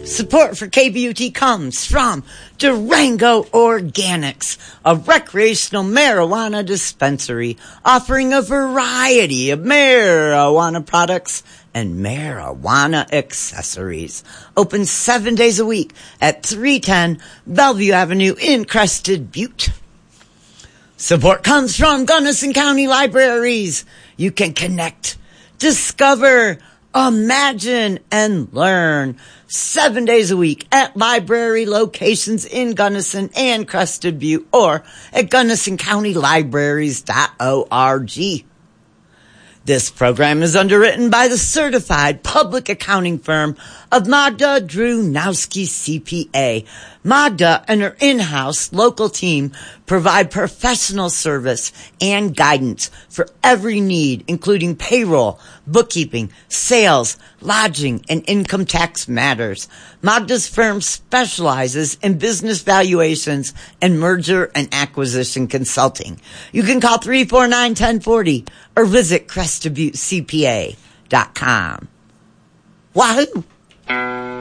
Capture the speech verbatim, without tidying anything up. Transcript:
Support for K B U T comes from Durango Organics, a recreational marijuana dispensary offering a variety of marijuana products and marijuana accessories. Open seven days a week at three ten Bellevue Avenue in Crested Butte. Support comes from Gunnison County Libraries. You can connect, discover, imagine, and learn seven days a week at library locations in Gunnison and Crested Butte or at gunnison county libraries dot org. This program is underwritten by the certified public accounting firm of Magda Drunowski C P A. Magda and her in-house local team provide professional service and guidance for every need, including payroll, bookkeeping, sales, lodging, and income tax matters. Magda's firm specializes in business valuations and merger and acquisition consulting. You can call three four nine, one oh four oh or visit crested butte c p a dot com. Wahoo!